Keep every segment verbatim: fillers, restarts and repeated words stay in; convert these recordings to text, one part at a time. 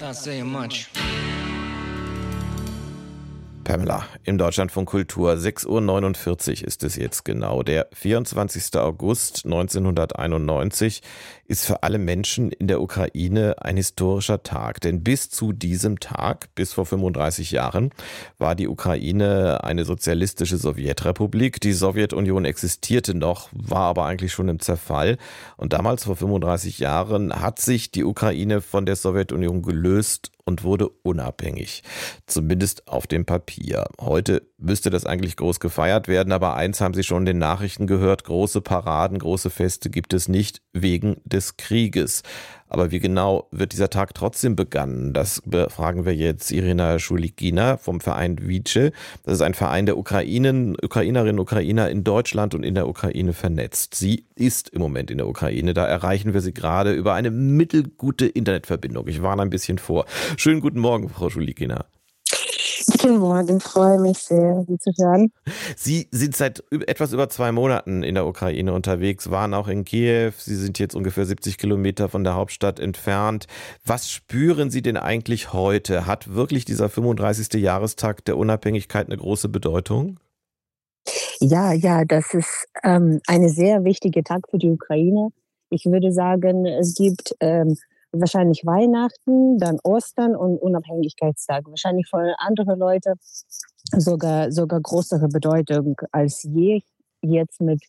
Not saying much. Pamela, im Deutschlandfunk Kultur, sechs Uhr neunundvierzig ist es jetzt genau. Der vierundzwanzigster August neunzehnhunderteinundneunzig ist für alle Menschen in der Ukraine ein historischer Tag. Denn bis zu diesem Tag, bis vor fünfunddreißig Jahren, war die Ukraine eine sozialistische Sowjetrepublik. Die Sowjetunion existierte noch, war aber eigentlich schon im Zerfall. Und damals, vor fünfunddreißig Jahren, hat sich die Ukraine von der Sowjetunion gelöst und wurde unabhängig. Zumindest auf dem Papier. Heute müsste das eigentlich groß gefeiert werden, aber eins haben Sie schon in den Nachrichten gehört: große Paraden, große Feste gibt es nicht wegen des Krieges. Aber wie genau wird dieser Tag trotzdem begangen? Das befragen wir jetzt Irina Schulikina vom Verein Vice. Das ist ein Verein der Ukrainen, Ukrainerinnen und Ukrainer in Deutschland und in der Ukraine vernetzt. Sie ist im Moment in der Ukraine. Da erreichen wir sie gerade über eine mittelgute Internetverbindung. Ich warne ein bisschen vor. Schönen guten Morgen, Frau Schulikina. Guten Morgen, freue mich sehr, Sie zu hören. Sie sind seit etwas über zwei Monaten in der Ukraine unterwegs, waren auch in Kiew. Sie sind jetzt ungefähr siebzig Kilometer von der Hauptstadt entfernt. Was spüren Sie denn eigentlich heute? Hat wirklich dieser fünfunddreißigste Jahrestag der Unabhängigkeit eine große Bedeutung? Ja, ja, das ist ähm, eine sehr wichtige Tag für die Ukraine. Ich würde sagen, es gibt ähm, wahrscheinlich Weihnachten, dann Ostern und Unabhängigkeitstag. Wahrscheinlich für andere Leute sogar sogar größere Bedeutung als je jetzt mit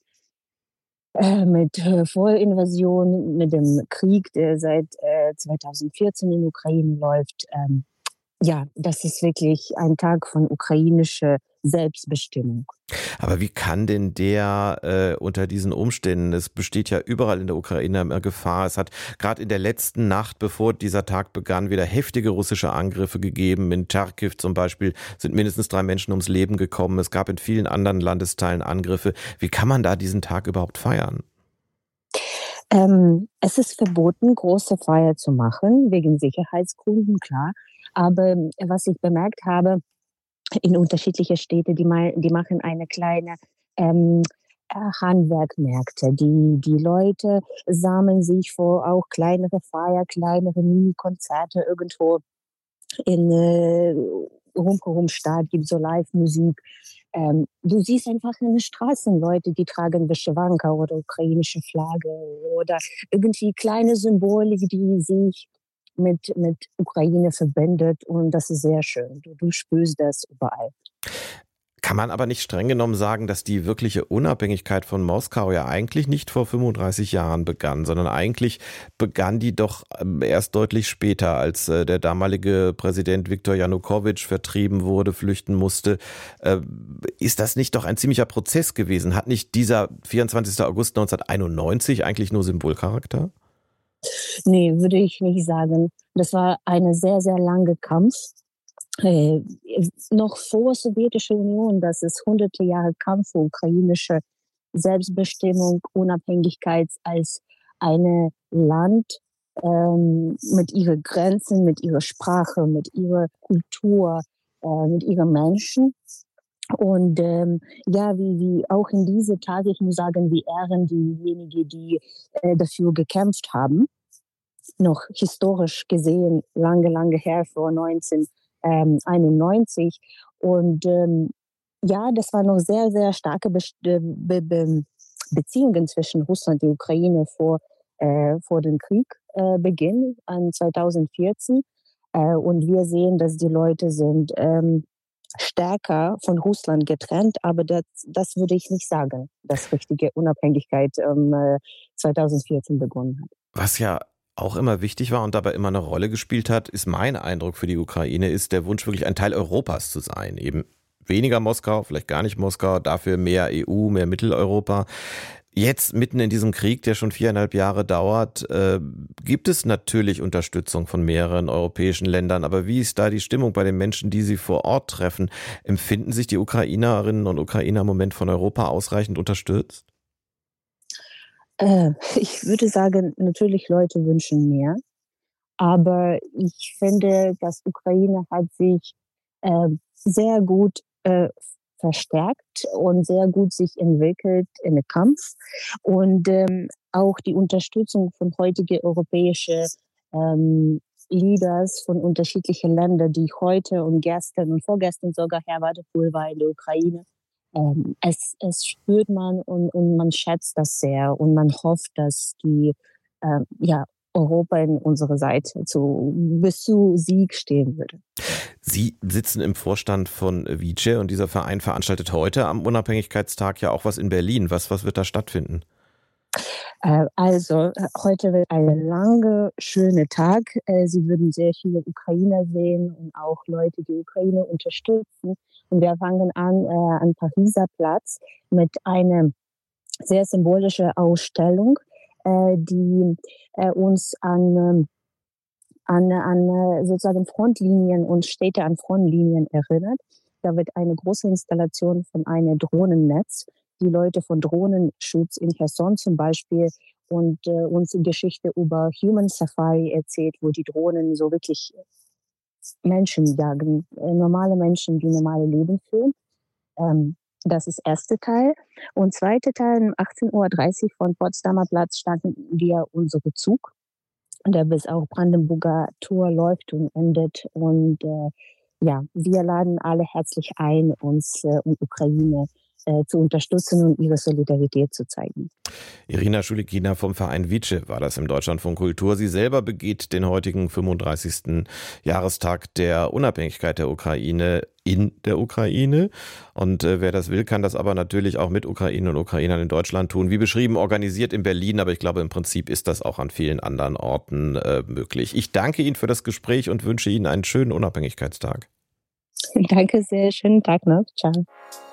äh, mit äh, Vollinvasion, mit dem Krieg, der seit äh, zweitausendvierzehn in Ukraine läuft. Ähm, ja, das ist wirklich ein Tag von ukrainischer Selbstbestimmung. Aber wie kann denn der äh, unter diesen Umständen, es besteht ja überall in der Ukraine immer Gefahr, es hat gerade in der letzten Nacht, bevor dieser Tag begann, wieder heftige russische Angriffe gegeben. In Charkiw zum Beispiel sind mindestens drei Menschen ums Leben gekommen. Es gab in vielen anderen Landesteilen Angriffe. Wie kann man da diesen Tag überhaupt feiern? Ähm, es ist verboten, große Feier zu machen, wegen Sicherheitsgründen, klar. Aber was ich bemerkt habe, in unterschiedliche Städte, die, mal, die machen eine kleine ähm, äh, Handwerkmärkte. Die, die Leute sammeln sich vor auch kleinere Feier, kleinere Mini-Konzerte irgendwo in äh, rundherum Stadt, gibt so Live-Musik. Ähm, du siehst einfach in den Straßen Leute, die tragen Wyszywanka oder ukrainische Flagge oder irgendwie kleine Symbolik, die sich mit, mit Ukraine verbindet, und das ist sehr schön. Du, du spürst das überall. Kann man aber nicht streng genommen sagen, dass die wirkliche Unabhängigkeit von Moskau ja eigentlich nicht vor fünfunddreißig Jahren begann, sondern eigentlich begann die doch erst deutlich später, als der damalige Präsident Viktor Janukowitsch vertrieben wurde, flüchten musste. Ist das nicht doch ein ziemlicher Prozess gewesen? Hat nicht dieser vierundzwanzigster August neunzehnhunderteinundneunzig eigentlich nur Symbolcharakter? Nee, würde ich nicht sagen. Das war ein sehr, sehr langer Kampf. Äh, noch vor Sowjetischer Union, das ist hunderte Jahre Kampf für ukrainische Selbstbestimmung, Unabhängigkeit als ein Land ähm, mit ihren Grenzen, mit ihrer Sprache, mit ihrer Kultur, äh, mit ihren Menschen. Und ähm, ja, wie, wie auch in diese Tage, ich muss sagen, wir ehren diejenigen, die äh, dafür gekämpft haben. Noch historisch gesehen, lange, lange her, vor neunzehnhunderteinundneunzig. Und ähm, ja, das waren noch sehr, sehr starke Be Be Be Beziehungen zwischen Russland und der Ukraine vor, äh, vor dem Kriegbeginn äh, an zweitausendvierzehn. Äh, und wir sehen, dass die Leute sind ähm, stärker von Russland getrennt, aber das, das würde ich nicht sagen, dass richtige Unabhängigkeit ähm, zweitausendvierzehn begonnen hat. Was ja auch immer wichtig war und dabei immer eine Rolle gespielt hat, ist mein Eindruck für die Ukraine, ist der Wunsch, wirklich ein Teil Europas zu sein. Eben weniger Moskau, vielleicht gar nicht Moskau, dafür mehr E U, mehr Mitteleuropa. Jetzt mitten in diesem Krieg, der schon viereinhalb Jahre dauert, äh, gibt es natürlich Unterstützung von mehreren europäischen Ländern. Aber wie ist da die Stimmung bei den Menschen, die Sie vor Ort treffen? Empfinden sich die Ukrainerinnen und Ukrainer im Moment von Europa ausreichend unterstützt? Äh, ich würde sagen, natürlich Leute wünschen mehr. Aber ich finde, dass Ukraine hat sich äh, sehr gut äh, verstärkt und sehr gut sich entwickelt in den Kampf. Und ähm, auch die Unterstützung von heutigen europäischen ähm, Leaders von unterschiedlichen Ländern, die heute und gestern und vorgestern sogar Herr Wadepool war in der Ukraine. Ähm, es, es spürt man und, und man schätzt das sehr und man hofft, dass die ähm, ja, Europa in unserer Seite zu, bis zu Sieg stehen würde. Sie sitzen im Vorstand von Vice und dieser Verein veranstaltet heute am Unabhängigkeitstag ja auch was in Berlin. Was, was wird da stattfinden? Äh, also, äh, heute wird ein langer, schöner Tag. Äh, Sie würden sehr viele Ukrainer sehen und auch Leute, die Ukraine unterstützen. Und wir fangen an äh, am Pariser Platz mit einer sehr symbolischen Ausstellung, äh, die äh, uns an, ähm, an, an äh, sozusagen Frontlinien und Städte an Frontlinien erinnert. Da wird eine große Installation von einem Drohnennetz, die Leute von Drohnenschutz in Cherson zum Beispiel und äh, uns eine Geschichte über Human Safari erzählt, wo die Drohnen so wirklich Menschen jagen, äh, normale Menschen, die normale Leben führen. Ähm, das ist der erste Teil. Und zweiter Teil, um achtzehn Uhr dreißig von Potsdamer Platz starten wir unseren Zug, der bis auch Brandenburger Tor läuft und endet. Und äh, ja, wir laden alle herzlich ein, uns äh, und Ukraine äh, zu unterstützen und ihre Solidarität zu zeigen. Irina Schulikina vom Verein Vice war das im Deutschlandfunk Kultur. Sie selber begeht den heutigen fünfunddreißigsten Jahrestag der Unabhängigkeit der Ukraine in der Ukraine. Und äh, wer das will, kann das aber natürlich auch mit Ukrainern und Ukrainern in Deutschland tun. Wie beschrieben, organisiert in Berlin, aber ich glaube, im Prinzip ist das auch an vielen anderen Orten äh, möglich. Ich danke Ihnen für das Gespräch und wünsche Ihnen einen schönen Unabhängigkeitstag. Danke sehr, schönen Tag noch. Ciao.